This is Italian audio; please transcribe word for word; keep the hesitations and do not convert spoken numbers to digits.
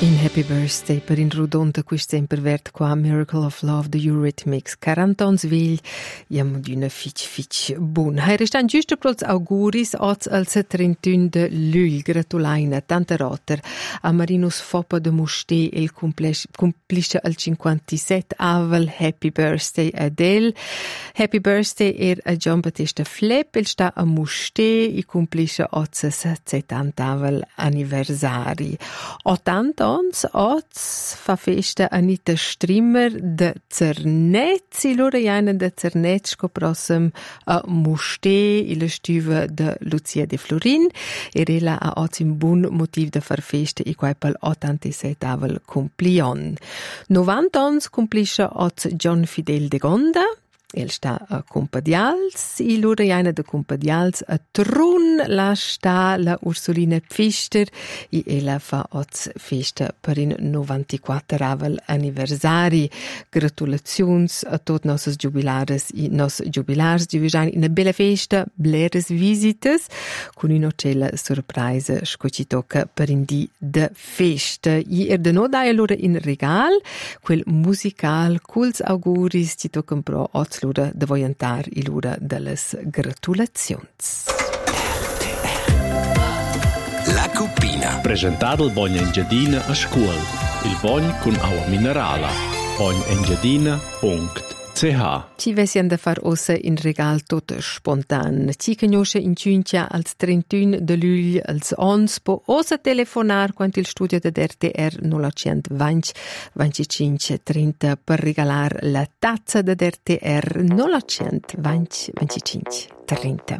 In Happy Birthday per in Rudonta quist sempre vert qua Miracle of Love the Eurythmics quarant'ons vigl jam d'una fitch fitch bun. Hai restan giusto proz auguris oz al trentuno de luglio gratulaina tanta roter a Marinus Foppa de Muste il complisce al cinquantasette avel Happy Birthday Adele. Happy Birthday er a John Battista Flepp il sta a Muste i complisce oz settanta avel anniversari. ottanta Ons oz fa festa Anita Strimmer de Zernetz, i loro jainen de Zernetz scoprossem a Muste i la stuva de Lucia de Florin e rela a oz in bun motiv de far festa i quai pel ottantasette avel cumplion. novanta ons cumplisce oz John Fidel de Gonda. El sta a Compadials, i lura jaina de Compadials a Trun la sta la Ursulina Pfister i ela fa oz festa per in novantaquattro avel anniversari. Gratulazions a tot nossos jubilares i nos jubilars di vijan in a bella festa, bleres visites con una cella surprise scoci tocca per in di de festa. I er de no dai lura in regal quel musical culs auguris ci toccam pro oz lura de voyantar i lura delles gratulazions. La Cuppina. Presentato il Bogna Engiadina a scuola. Il Bogna con acqua minerale. bogna engiadina punto c h. Ci vessian da far ossa in regal tot spontan. Ci conosce in ciuncia als trentuno de luglio als ons po ossa telefonar quant il studio de R T R novecentodventi venticinque trenta per regalar la tazza de R T R novecentodventi venticinque trenta.